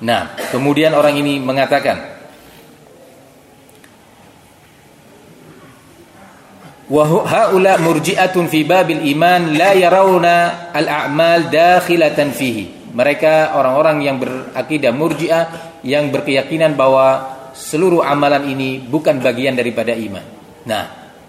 Nah, kemudian orang ini mengatakan, wa haula murji'atun fi babil iman la yarawna al-a'mal dakhilatan fihi. Mereka orang-orang yang berakidah murji'ah yang berkeyakinan bahwa seluruh amalan ini bukan bagian daripada iman. Nah,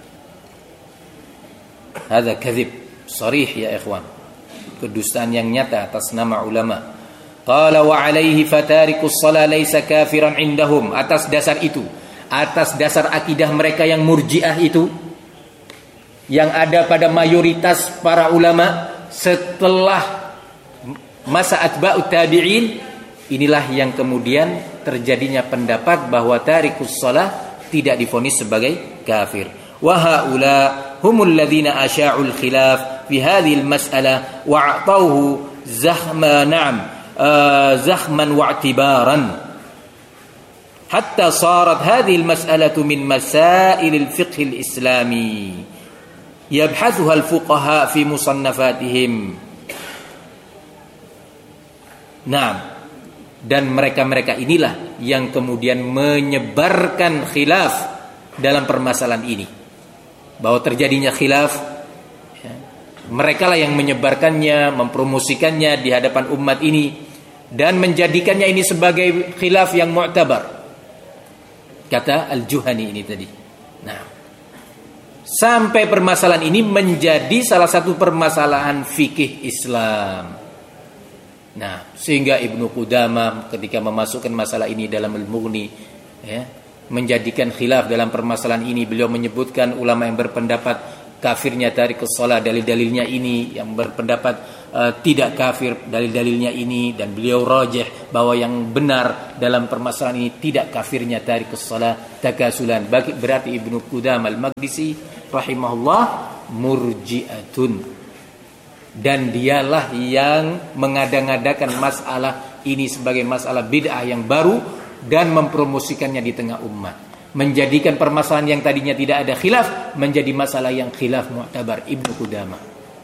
hadza kadzib sharih ya ikhwan. Kedustaan yang nyata atas nama ulama. Qala wa alaihi fatarikus shalah laisa kafiran indahum. Atas dasar itu, atas dasar akidah mereka yang murji'ah itu, yang ada pada mayoritas para ulama setelah masa atba'ut tabi'in, inilah yang kemudian terjadinya pendapat bahwa tarikus shalah tidak divonis sebagai kafir. Wa haula humul ladzina asya'ul khilaf fi hadhihi al-mas'alah wa a'tawhu زخما واعتبارا حتى صارت هذه المسألة من مسائل الفقه الإسلامي يبحثها الفقهاء في مصنفاتهم. Naam, dan mereka-mereka inilah yang kemudian menyebarkan khilaf dalam permasalahan ini, bahwa terjadinya khilaf. Mereka lah yang menyebarkannya, mempromosikannya di hadapan umat ini dan menjadikannya ini sebagai khilaf yang mu'tabar. Kata Al-Juhani ini tadi. Nah, sampai permasalahan ini menjadi salah satu permasalahan fikih Islam. Nah, sehingga Ibnu Qudamah ketika memasukkan masalah ini dalam Al-Mughni, ya, menjadikan khilaf dalam permasalahan ini, beliau menyebutkan ulama yang berpendapat kafirnya tarikus shalah dalil-dalilnya ini, yang berpendapat tidak kafir dalil-dalilnya ini, dan beliau rajih bahwa yang benar dalam permasalahan ini tidak kafirnya tarikus shalah takasulan. Berarti Ibnu Qudamah Al-Maqdisi rahimahullah murji'atun, dan dialah yang mengada-ngadakan masalah ini sebagai masalah bid'ah yang baru dan mempromosikannya di tengah umat, menjadikan permasalahan yang tadinya tidak ada khilaf menjadi masalah yang khilaf mu'tabar. Ibnu Qudamah.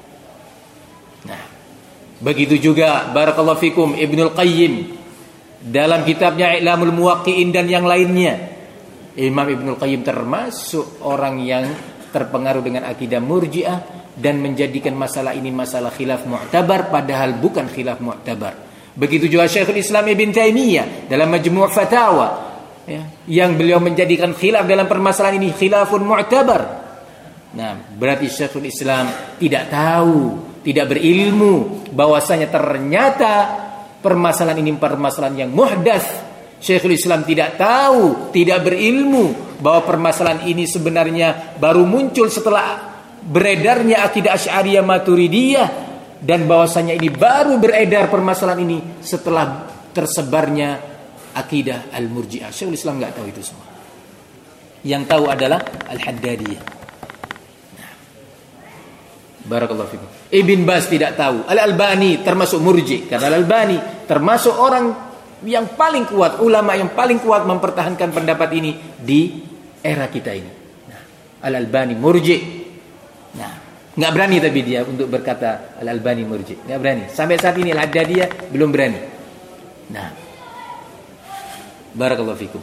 Nah, begitu juga barakallahu fikum Ibnul Qayyim dalam kitabnya I'lamul Muwaqqi'in dan yang lainnya. Imam Ibnul Qayyim termasuk orang yang terpengaruh dengan akidah murji'ah dan menjadikan masalah ini masalah khilaf mu'tabar padahal bukan khilaf mu'tabar. Begitu juga Syekhul Islam Ibn Taimiyah dalam Majmu' Fatawa, ya, yang beliau menjadikan khilaf dalam permasalahan ini khilafun mu'tabar. Nah, berarti Syekhul Islam tidak tahu, tidak berilmu bahwasanya ternyata permasalahan ini permasalahan yang muhdats. Syekhul Islam tidak tahu, tidak berilmu bahwa permasalahan ini sebenarnya baru muncul setelah beredarnya akidah Asy'ariyah Maturidiyah, dan bahwasanya ini baru beredar permasalahan ini setelah tersebarnya akidah Al-Murji'ah. Syekhul Islam enggak tahu itu semua. Yang tahu adalah Al-Haddadiyah. Nah, barakallahu fikum. Ibn Baz tidak tahu. Al-Albani termasuk murji, karena Al-Albani termasuk orang yang paling kuat, ulama yang paling kuat mempertahankan pendapat ini di era kita ini. Nah, Al-Albani murji. Nah, enggak berani tapi dia untuk berkata Al-Albani murji. Enggak berani. Sampai saat ini Al-Haddadiyah belum berani. Nah, barakallahu fikum.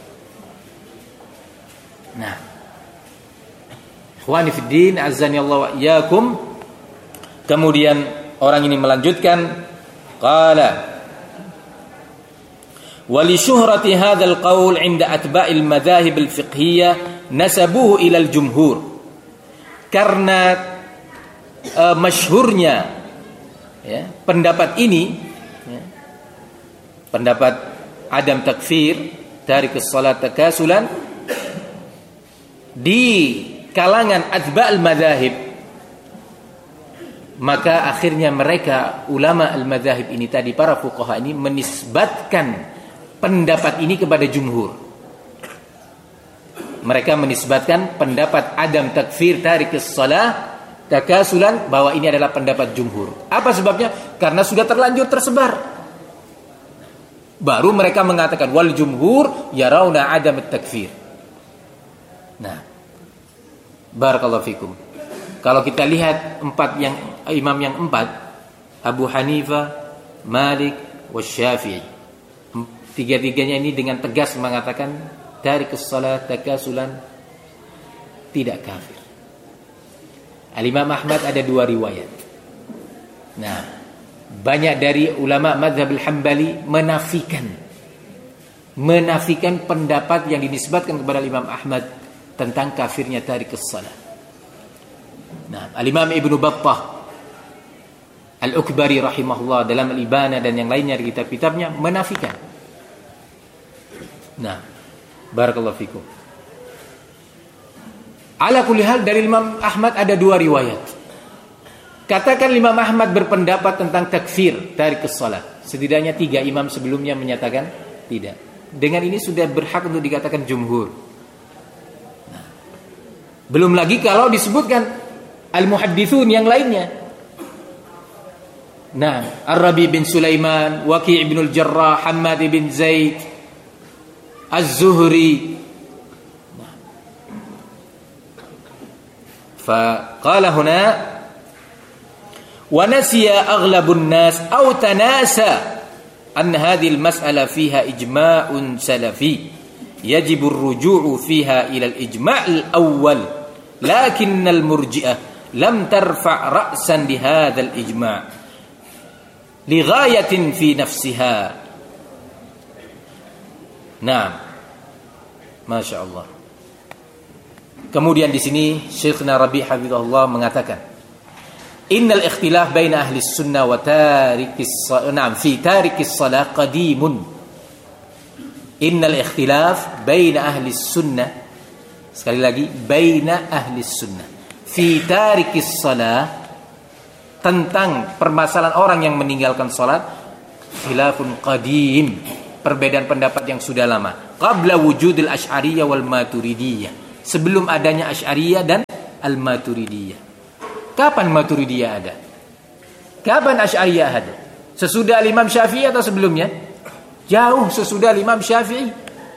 Nah, ikhwani fid din, azzani Allah wa iyyakum. Kemudian orang ini melanjutkan, qala wa li syuhrati hadzal qaul 'inda atba'il madzahib al-fiqhiyyah nasabuhu ila al-jumhur. Karena masyhurnya, ya, pendapat ini, ya, pendapat adam takfir tarikus shalah takasulan di kalangan atba'al madzahib, maka akhirnya mereka ulama al-madzahib ini tadi, para fuqaha ini menisbatkan pendapat ini kepada jumhur. Mereka menisbatkan pendapat adam takfir tarikus shalah takasulan bahwa ini adalah pendapat jumhur. Apa sebabnya? Karena sudah terlanjur tersebar. Baru mereka mengatakan wal jumhur yarawna adam takfir. Nah, barakallahu fikum. Kalau kita lihat imam yang empat, Abu Hanifah, Malik, Syafi'i, Tiga-tiganya ini dengan tegas mengatakan tarikus shalah takasulan tidak kafir. Al-Imam Ahmad ada dua riwayat. Nah, banyak dari ulama mazhab al-Hambali menafikan pendapat yang dinisbatkan kepada Imam Ahmad tentang kafirnya tarikus shalah. Nah, Al-Imam Ibnu Battah Al-Ukbari rahimahullah dalam Al-Ibana dan yang lainnya di kitab-kitabnya menafikan. Nah, barakallahu fikum. Ala kulli hal dari Imam Ahmad ada dua riwayat. Katakan Imam Ahmad berpendapat tentang takfir tarikus shalah. Setidaknya 3 imam sebelumnya menyatakan tidak. Dengan ini sudah berhak untuk dikatakan jumhur. Nah, belum lagi kalau disebutkan al-muhaddithun yang lainnya. Nah, Ar-Rabi bin Sulaiman, Waqi' bin al-Jarrah, Hammad bin Zaid, Az-Zuhri. فقال هنا ونسي أغلب الناس أو تناسى أن هذه المسألة فيها إجماع سلفي يجب الرجوع فيها إلى الإجماع الأول لكن المرجئة لم ترفع رأسا بهذا الإجماع لغاية في نفسها. نعم ما شاء الله. Kemudian di sini Syekhna Rabi' hafizahullah mengatakan, innal ikhtilaf baina ahli sunnah wa tarikis fi tarikis shalah qadimun. Innal ikhtilaf baina ahli sunnah, sekali lagi baina ahli sunnah, fi tarikis shalah, tentang permasalahan orang yang meninggalkan salat, khilafun qadim, perbedaan pendapat yang sudah lama, qabla wujudil asy'ariyah wal maturidiyah, sebelum adanya Asy'ariyah dan Al-Maturidiyah. Kapan Maturidiyah ada? Kapan Asy'ariyah ada? Sesudah Imam Syafi'i atau sebelumnya? Jauh sesudah Imam Syafi'i.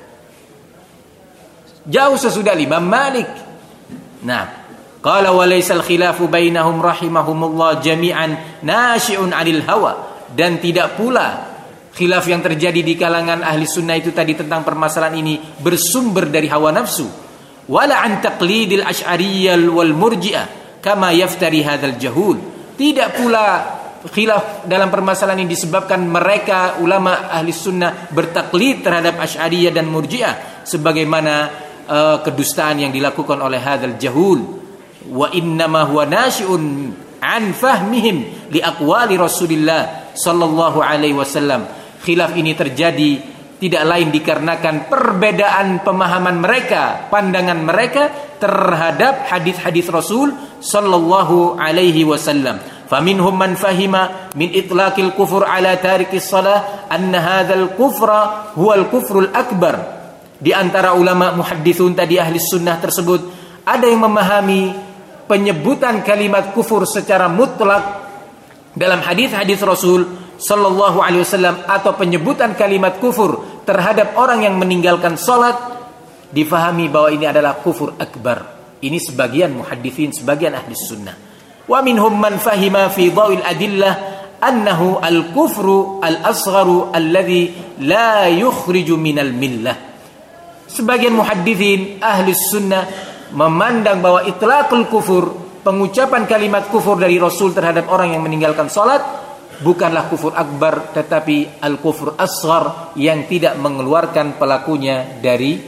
Jauh sesudah Imam Malik. Nah, qala wa laysal khilafu bainahum rahimahumullah jami'an nashi'un 'anil hawa, dan tidak pula khilaf yang terjadi di kalangan ahli sunnah itu tadi tentang permasalahan ini bersumber dari hawa nafsu. Wala an taqlidil asy'ariyyah wal murji'ah kama yaftari hadzal jahul. Tidak pula khilaf dalam permasalahan ini disebabkan mereka ulama ahli sunnah bertaklid terhadap asy'ariyah dan murji'ah sebagaimana kedustaan yang dilakukan oleh hadzal jahul. Wa innama huwa nasyi'un an fahmihim li aqwali Rasulillah sallallahu alaihi wasallam. Khilaf ini terjadi tidak lain dikarenakan perbedaan pemahaman mereka, pandangan mereka terhadap hadis-hadis Rasul sallallahu alaihi wasallam. Faminhum man fahima min itlaqil kufur ala tarikis shalah anna hadzal kufra huwal kufrul akbar. Di antara ulama muhadditsun tadi ahli sunnah tersebut ada yang memahami penyebutan kalimat kufur secara mutlak dalam hadis-hadis Rasul sallallahu alaihi wasallam atau penyebutan kalimat kufur terhadap orang yang meninggalkan salat difahami bahwa ini adalah kufur akbar. Ini sebagian muhadditsin, sebagian ahli sunnah. Wa minhum man fahima fi dhawil adillah annahu al-kufru al-asgharu alladhi la yukhriju minal millah. Sebagian muhadditsin ahli sunnah memandang bahwa itlaqul kufur, pengucapan kalimat kufur dari Rasul terhadap orang yang meninggalkan salat bukanlah kufur akbar, tetapi al-kufur asghar yang tidak mengeluarkan pelakunya dari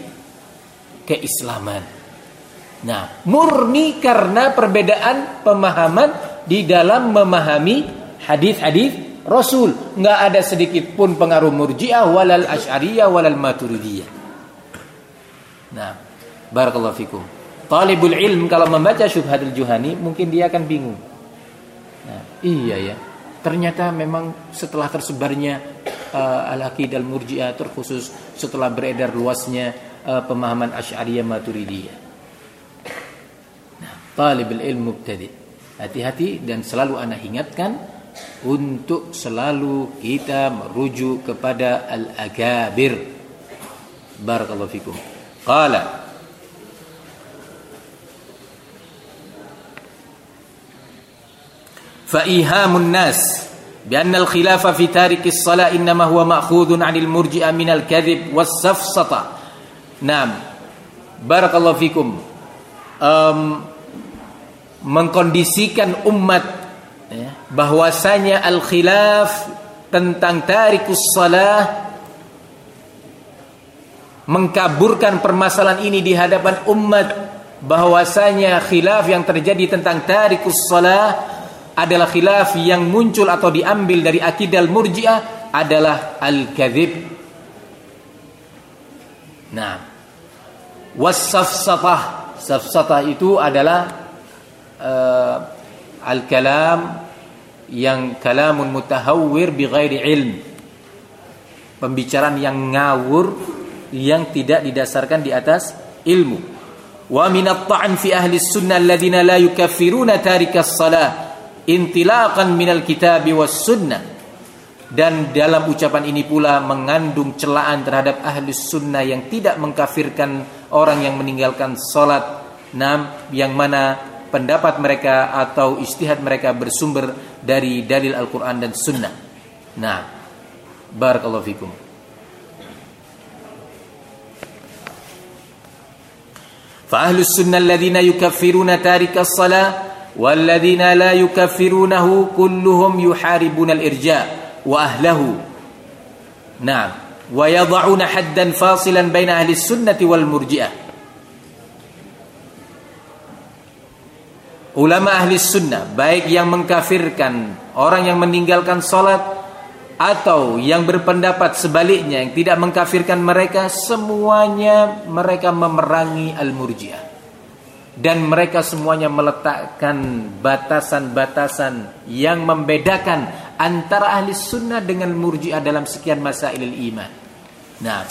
keislaman. Nah, murni karena perbedaan pemahaman di dalam memahami hadis-hadis Rasul. Nggak ada sedikit pun pengaruh murji'ah walal asy'ariyah walal maturidiyah. Nah, barakallahu fikum. Talibul ilm kalau membaca Syubhatul Juhani mungkin dia akan bingung. Nah, iya ya. Ternyata memang setelah tersebarnya al-aqidah al-murji'ah, terkhusus setelah beredar luasnya pemahaman Asy'ariyah Maturidiyah. Nah, talibul ilm mubtadi, hati-hati dan selalu ana ingatkan untuk selalu kita merujuk kepada al-akabir. Barakallahu fikum. Qala فإيهام الناس bi anna al-khilafa fi tariki as-shalah innama huwa ma'khudun 'anil murji'ah min al-kadhib was-safsata. Naam. Barakallahu fikum. Mengkondisikan umat ya, bahwasanya al-khilaf tentang tarikus shalah, mengkaburkan permasalahan ini di hadapan umat, bahwasanya khilaf yang terjadi tentang tarikus shalah adalah khilaf yang muncul atau diambil dari akidah al-murji'ah adalah al-kadzib. Nah, was-safsatah, safsatah itu adalah al-kalam yang kalamun mutahawwir bighairi ilm, pembicaraan yang ngawur, yang tidak didasarkan di atas ilmu. Wa minat ta'an fi ahli sunnah alladhina la yukaffiruna tarikas salah intilaqan minal kitabi was sunnah. Dan dalam ucapan ini pula mengandung celaan terhadap ahli sunnah yang tidak mengkafirkan orang yang meninggalkan salat, yang mana pendapat mereka atau ijtihad mereka bersumber dari dalil Al-Quran dan Sunnah. Nah, barakallahu fikum. Fa ahlus sunnah alladhina yukaffiruna tarikas salah walladhina la yukaffirunahu kulluhum yuharibuna al-irja' wa ahlahu. Nah, wa yad'una haddan fasilan baina ahli sunnati wal murji'ah. Ulama ahli sunnah, baik yang mengkafirkan orang yang meninggalkan salat atau yang berpendapat sebaliknya, yang tidak mengkafirkan mereka, semuanya mereka memerangi al-murji'ah. Dan mereka semuanya meletakkan batasan-batasan yang membedakan antara ahli sunnah dengan murji'ah dalam sekian masailul iman. Nah,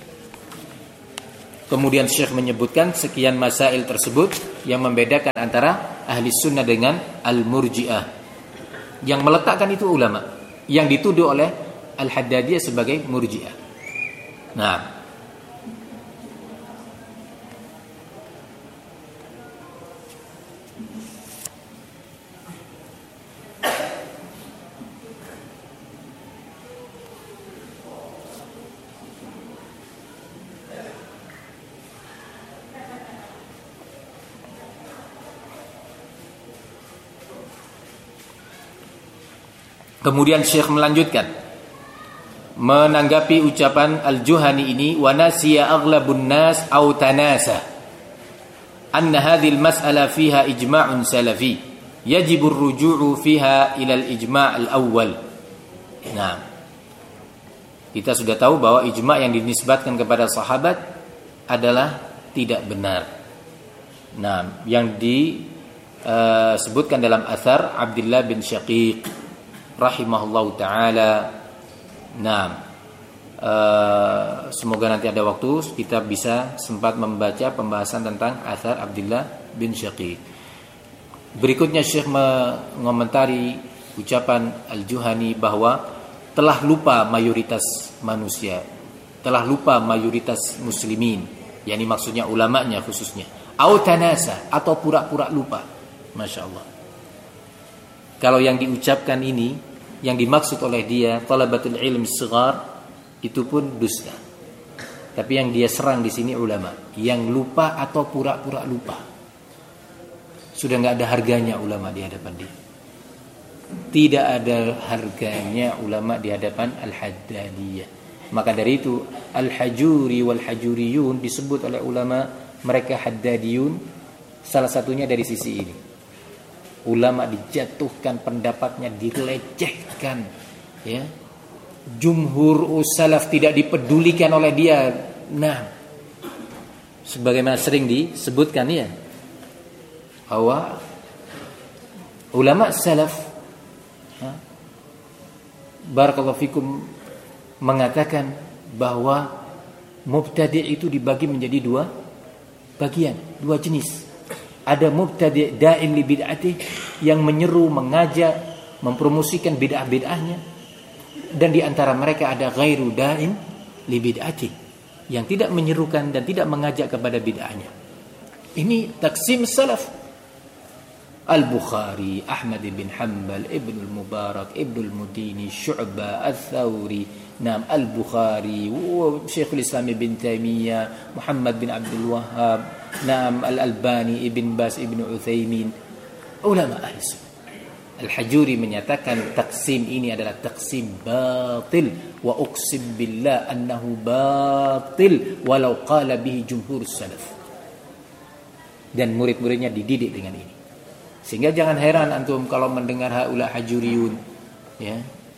kemudian Syekh menyebutkan sekian masail tersebut yang membedakan antara ahli sunnah dengan al-murji'ah. Yang meletakkan itu ulama yang dituduh oleh Al-Haddadiyah sebagai murji'ah. Nah, kemudian Syekh melanjutkan menanggapi ucapan Al-Juhani ini, wa nasiya aghlabun nas aw tanasa anna hadhihi al-mas'ala fiha ijma'un salafi yajibu ar-ruju'u fiha ila al-ijma' al-awwal. Nah, kita sudah tahu bahwa ijma' yang dinisbatkan kepada sahabat adalah tidak benar. Nah, yang disebutkan dalam athar Abdullah bin Syaqiq rahimahullahu ta'ala. Nah, semoga nanti ada waktu kita bisa sempat membaca pembahasan tentang athar Abdullah bin Syaqiq. Berikutnya Syekh mengomentari ucapan Al-Juhani bahwa telah lupa mayoritas manusia, telah lupa mayoritas muslimin, yakni maksudnya ulamanya khususnya, au tanasa, atau pura-pura lupa. Masya Allah. Kalau yang diucapkan ini, yang dimaksud oleh dia talabatul ilm shighar, itu pun dusta. Tapi yang dia serang di sini ulama yang lupa atau pura-pura lupa. Sudah enggak ada harganya ulama di hadapan dia. Tidak ada harganya ulama di hadapan Al-Haddadiyah. Maka dari itu Al-Hajuri wal Hajuriyun disebut oleh ulama mereka Haddadiyun, salah satunya dari sisi ini. Ulama dijatuhkan pendapatnya, dilecehkan, ya. Jumhur salaf tidak dipedulikan oleh dia. Nah, sebagaimana sering disebutkan ya, bahwa ulama salaf, barakallahu fikum, mengatakan bahwa mubtadi' itu dibagi menjadi dua bagian, dua jenis. Ada mubtadi' da'in li bid'atih, yang menyeru, mengajak, mempromosikan bid'ah-bid'ahnya, dan di antara mereka ada ghairu da'in li bid'atih, yang tidak menyerukan dan tidak mengajak kepada bid'ahnya. Ini taksim salaf. Al-Bukhari, Ahmad bin Hanbal, Ibn al-Mubarak, Ibn al-Mudini, Syu'bah, Al-Thawri, Al-Bukhari, Syekhul Islam Ibn Taimiyah, Muhammad bin Abdul Wahhab, Al-Albani, Ibn Bas, Ibn Uthaymin, ulama ahli sunnah. Al-Hajuri menyatakan taksim ini adalah taksim batil, wa uqsim billah annahu batil walau qala bihi jumhur salaf. Dan murid-muridnya dididik dengan ini. Sehingga jangan heran antum kalau mendengar haula hajuriyun, ya,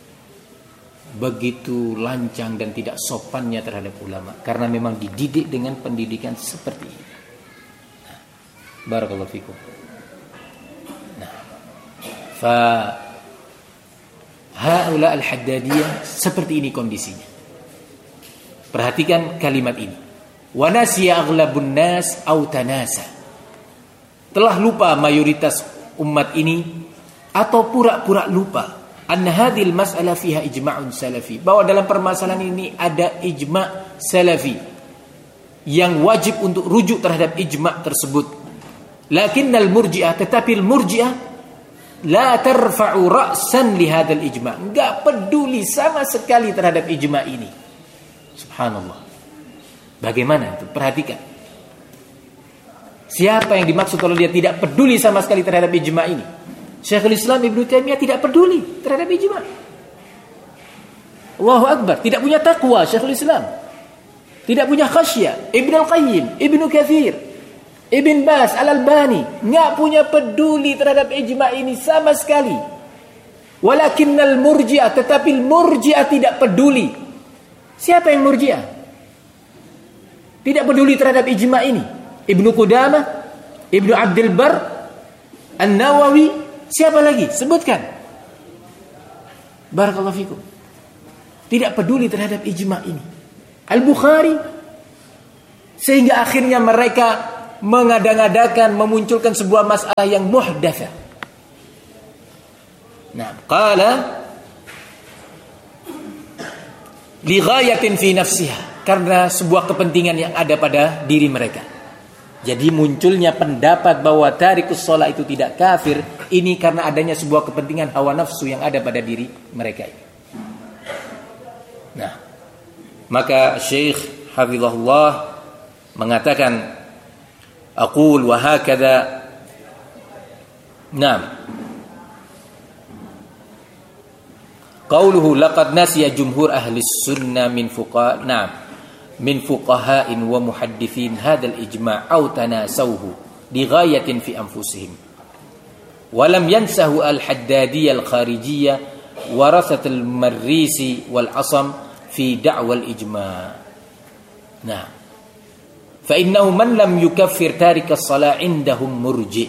begitu lancang dan tidak sopannya terhadap ulama, karena memang dididik dengan pendidikan seperti ini. Barakallahu fikum. Fa haula al-haddadiyah seperti ini kondisinya. Perhatikan kalimat ini. Wa nasiya aghlabun nas aw tanasa. Telah lupa mayoritas umat ini atau pura-pura lupa anna hadhil mas'alah fiha ijma'un salafi, bahwa dalam permasalahan ini ada ijma' salafi yang wajib untuk rujuk terhadap ijma' tersebut. Lakinnal murji'ah, tetapi al-murji'ah la tarfa'u ra'san li hadzal ijma', enggak peduli sama sekali terhadap ijma' ini. Subhanallah. Bagaimana itu? Perhatikan. Siapa yang dimaksud kalau dia tidak peduli sama sekali terhadap ijma' ini? Syekhul Islam Ibn Taimiyah tidak peduli terhadap ijma'. Allahu Akbar, tidak punya takwa Syekhul Islam. Tidak punya khasyah Ibn Al-Qayyim, Ibn Katsir, Ibn Bas, Al-Albani, enggak punya peduli terhadap ijma' ini sama sekali. Walakinnal murji'ah, tetapi murji'ah tidak peduli. Siapa yang murji'ah? Tidak peduli terhadap ijma' ini. Ibnu Qudamah, Ibnu Abdul Bar, An-Nawawi, siapa lagi? Sebutkan. Barakallahu fikum. Tidak peduli terhadap ijma' ini. Al-Bukhari, sehingga akhirnya mereka mengada-ngadakan, memunculkan sebuah masalah yang muhdatsah. Nah, qala li ghayatin fi nafsiha, karena sebuah kepentingan yang ada pada diri mereka. Jadi munculnya pendapat bahwa tarikus shalah itu tidak kafir, ini karena adanya sebuah kepentingan hawa nafsu yang ada pada diri mereka. Nah, maka Syekh hafizahullah mengatakan, aqul wa hakadha. Naam. Qauluhu laqad nasiya jumhur ahli sunnah min fuqaha. Naam. Min fuqaha'in wa muhaddithin hadzal ijma' aw tanasawhu li ghayatin fi anfusihim. Wa lam yansahu al-Haddadiyyah al-Kharijiyyah warasat al-Marrisi wal Asam fi da'wa al-ijma'. Nah. Fa innahu man lam yukaffir tarik as-shalah indahum murji'.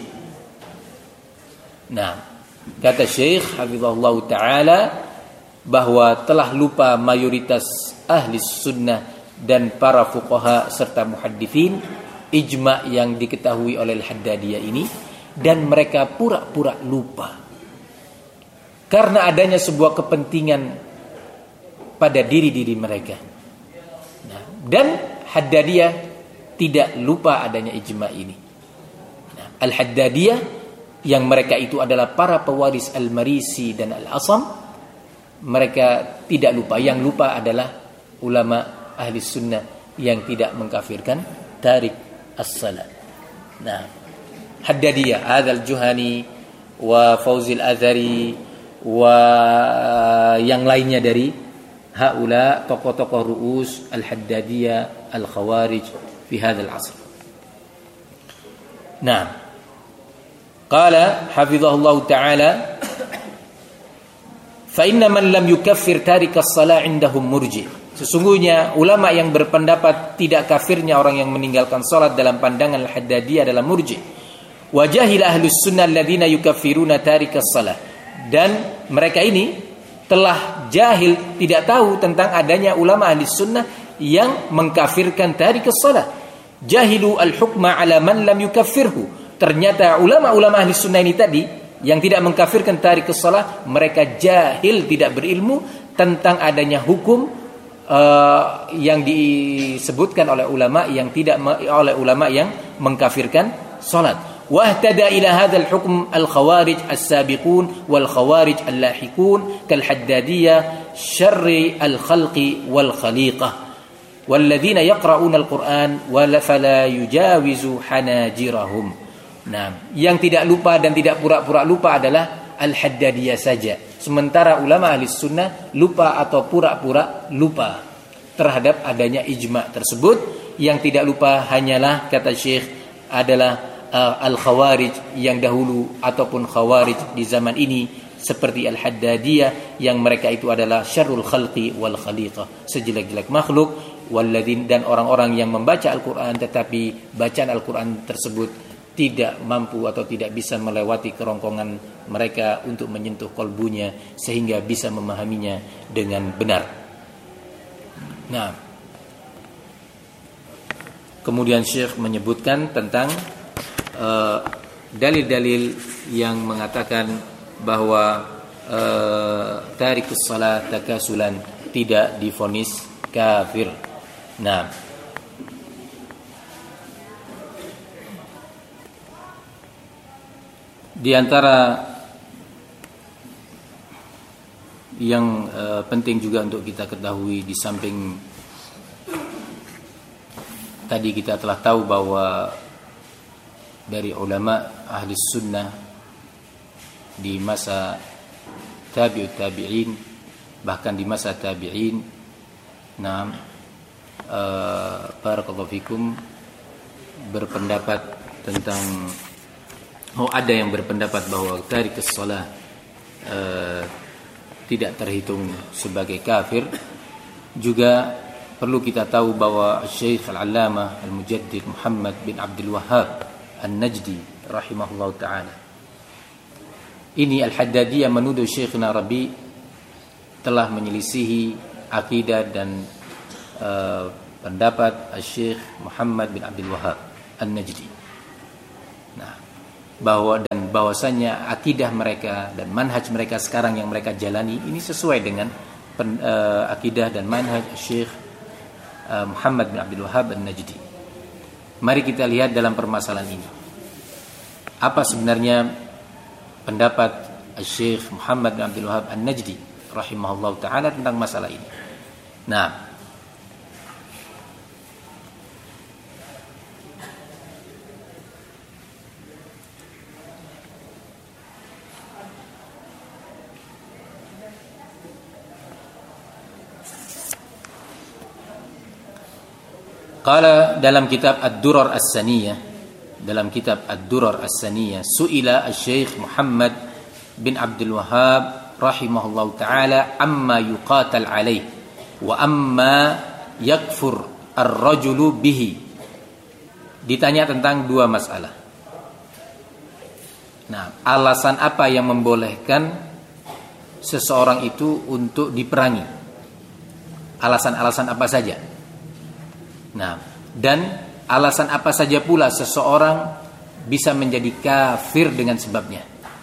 Nah, kata Syekh hafizahullah taala bahwa telah lupa mayoritas ahli sunnah dan para fuqaha serta muhaddithin ijma' yang diketahui oleh Al-Haddadiyah ini, dan mereka pura-pura lupa karena adanya sebuah kepentingan pada diri-diri mereka. Nah, dan Haddadiyah tidak lupa adanya ijma' ini. Nah, Al-Haddadiyah yang mereka itu adalah para pewaris Al-Marisi dan Al-Asam, mereka tidak lupa. Yang lupa adalah ulama ahli sunnah yang tidak mengkafirkan tarik as-salat. Nah, Haddadiyah, Adzal Juhani wa Fauzil Azhari wa yang lainnya dari haula tokoh-tokoh ru'us al-Haddadiyah al-Khawarij fi hadzal asr. Nah, qala hafizahullah ta'ala fa inna man lam yukaffir tarik as-salat indahum murji'. Sesungguhnya ulama yang berpendapat tidak kafirnya orang yang meninggalkan salat dalam pandangan Al-Haddadiyah adalah murji'. Wa jahil ahlus sunnah alladziina yukaffiruna tarikas salah. Dan mereka ini telah jahil, tidak tahu tentang adanya ulama ahli sunnah yang mengkafirkan tarikas salah. Jahilu al-hukma ala man lam yukaffirhu. Ternyata ulama-ulama ahli sunnah ini tadi yang tidak mengkafirkan tarikas salah, mereka jahil, tidak berilmu tentang adanya hukum yang disebutkan oleh ulama yang tidak oleh ulama yang mengkafirkan salat. واهتدى إلى هذا الحكم الخوارج السابقون والخوارج اللاحقون كالحدادية شر الخلق والخليقة والذين يقرؤون القرآن فلا يجاوز حناجرهم. Nah, yang tidak lupa dan tidak pura-pura lupa adalah Al-Haddadiyah saja. Sementara ulama ahli sunnah lupa atau pura-pura lupa terhadap adanya ijma' tersebut. Yang tidak lupa hanyalah, kata Syekh, adalah Al-Khawarij yang dahulu ataupun Khawarij di zaman ini seperti Al-Haddadiyah yang mereka itu adalah syarrul khalqi wal khaliqah, sejelek-jelek makhluk, walladzin, dan orang-orang yang membaca Al-Qur'an tetapi bacaan Al-Qur'an tersebut tidak mampu atau tidak bisa melewati kerongkongan mereka untuk menyentuh kolbunya sehingga bisa memahaminya dengan benar. Nah, kemudian Syekh menyebutkan tentang dalil-dalil yang mengatakan bahwa tarikus salat takasulan tidak divonis kafir. Nah, di antara yang penting juga untuk kita ketahui, di samping tadi kita telah tahu bahwa dari ulama ahli sunnah di masa tabi'ut tabi'in, bahkan di masa tabi'in, nah, barakallahu fikum, berpendapat tentang, ada yang berpendapat bahwa tarikus shalah tidak terhitung sebagai kafir. Juga perlu kita tahu bahwa Syekh Al-Allamah Al-Mujaddid Muhammad bin Abdul Wahhab An-Najdi rahimahullah ta'ala, ini Al-Haddadiyah menuduh Syekhna Rabi telah menyelisihi akidah dan pendapat Syekh Muhammad bin Abdul Wahhab An-Najdi. Nah, bahwasanya akidah mereka dan manhaj mereka sekarang yang mereka jalani ini sesuai dengan akidah dan manhaj Syekh Muhammad bin Abdul Wahhab An-Najdi. Mari kita lihat dalam permasalahan ini apa sebenarnya pendapat Syekh Muhammad bin Abdul Wahhab An-Najdi rahimahullah ta'ala tentang masalah ini. Nah, qala dalam kitab Ad-Durar As-Saniyah, dalam kitab Ad-Durar As-Saniyah, su'ila Syekh Muhammad bin Abdul Wahhab rahimahullahu ta'ala amma yuqatal alaih wa amma yakfur ar-rajulu bihi. Ditanya tentang dua masalah. Nah, alasan apa yang membolehkan seseorang itu untuk diperangi? Alasan-alasan apa saja? Nah, dan alasan apa saja pula seseorang bisa menjadi kafir dengan sebabnya?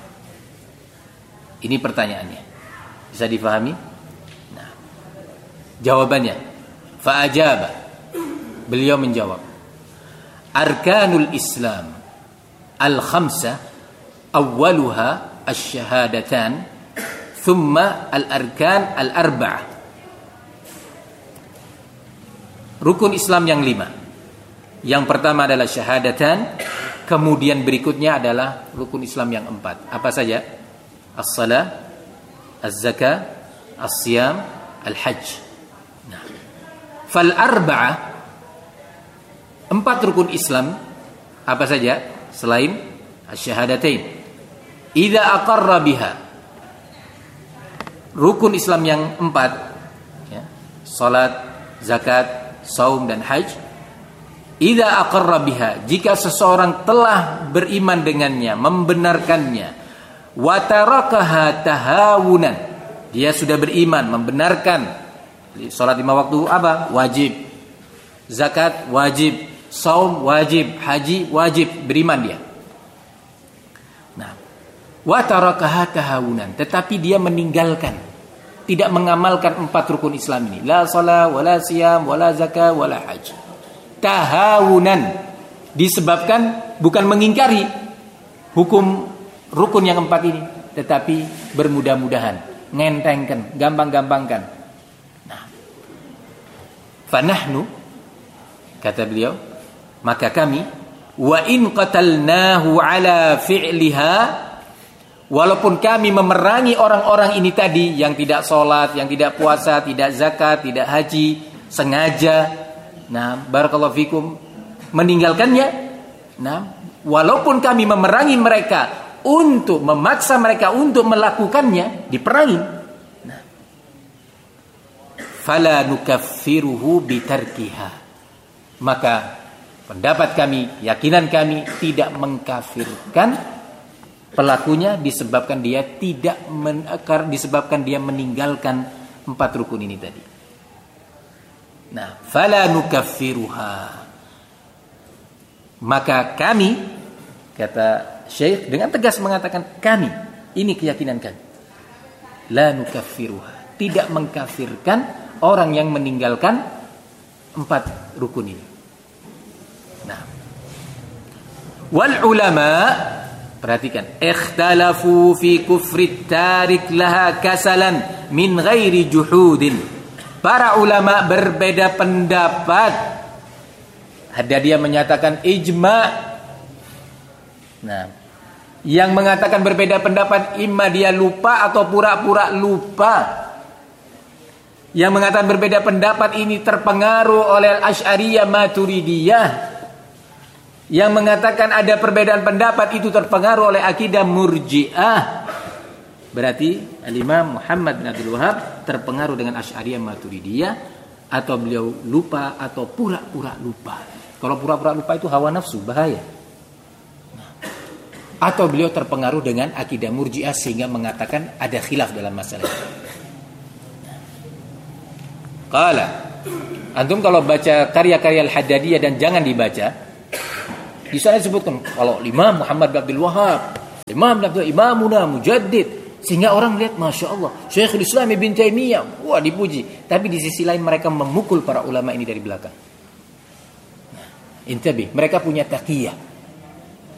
Ini pertanyaannya. Bisa difahami? Nah, jawabannya, fa'ajaba. Beliau menjawab, arkanul Islam al-khamsah awwaluha asy-syahadatan thumma al-arkan al-arba'ah. Rukun Islam yang 5. Yang pertama adalah syahadatan, kemudian berikutnya adalah rukun Islam yang 4. Apa saja? As-salah, az-zakah, as-siyam, al-hajj. Nah, fal arba'ah, 4 rukun Islam apa saja selain asy-syahadatain? Idza aqarra biha. Rukun Islam yang 4, ya, salat, zakat, saum dan haji. Idza aqarra biha, jika seseorang telah beriman dengannya, membenarkannya, wa tarakaha tahawunan, dia sudah beriman, membenarkan salat 5 waktu apa? Wajib. Zakat wajib, saum wajib, haji wajib, beriman dia. Nah, wa tarakaha tahawunan, tetapi dia meninggalkan, tidak mengamalkan 4 rukun Islam ini. La salat, wala siyam, wala zakah, wala haji. Tahawunan, disebabkan bukan mengingkari, hukum rukun yang 4 ini, tetapi bermudah-mudahan, ngentengkan, gampang-gampangkan. Nah, fanahnu, kata beliau, maka kami, wa in qatalnahu ala fi'liha, walaupun kami memerangi orang-orang ini tadi yang tidak sholat, yang tidak puasa, tidak zakat, tidak haji, sengaja, nah, barakallahu fikum, meninggalkannya, nah, walaupun kami memerangi mereka untuk memaksa mereka untuk melakukannya, diperangi, nah, fala nukaffiruhu bitarkiha, maka pendapat kami, keyakinan kami tidak mengkafirkan pelakunya disebabkan dia disebabkan dia meninggalkan 4 rukun ini tadi. Nah, fala nukaffiruha, maka kami, kata Syekh dengan tegas mengatakan, kami, ini keyakinan kami, la nukaffiruha, tidak mengkafirkan orang yang meninggalkan 4 rukun ini. Nah, wal ulama, perhatikan, ikhtalafu fi kufri tarik laha kasalan min ghairi juhudin. Para ulama berbeda pendapat. Ada dia menyatakan ijma. Nah, yang mengatakan berbeda pendapat, imma dia lupa atau pura-pura lupa. Yang mengatakan berbeda pendapat ini terpengaruh oleh Asy'ariyah Maturidiyah. Yang mengatakan ada perbedaan pendapat itu terpengaruh oleh akidah Murji'ah. Berarti Al-Imam Muhammad bin Abdul Wahhab terpengaruh dengan Asy'ariyah Maturidiyah, atau beliau lupa atau pura-pura lupa. Kalau pura-pura lupa itu hawa nafsu, bahaya. Atau beliau terpengaruh dengan akidah Murji'ah sehingga mengatakan ada khilaf dalam masalah ini. Qala, antum kalau baca karya-karya Al-Haddadiyah, dan jangan dibaca, di sana disebutkan kalau Imam Muhammad bin Abdul Wahhab, imamuna mujaddid, sehingga orang lihat Masya Allah, Syekhul Islam Ibn Taimiyah, wah dipuji. Tapi di sisi lain mereka memukul para ulama ini dari belakang. Intabi, mereka punya taqiyah.